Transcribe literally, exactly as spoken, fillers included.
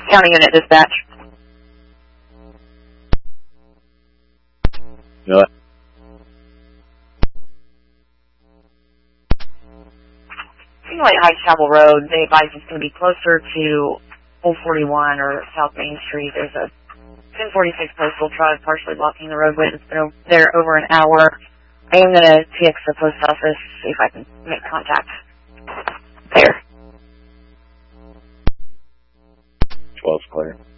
County Unit Dispatch. Yeah. Single Eight Heights Chapel Road, they advise it's going to be closer to Old forty-one or South Main Street. There's a ten forty-six postal truck partially blocking the roadway. It's been there over an hour. I am going to T X the post office, see if I can make contact there. twelve's clear.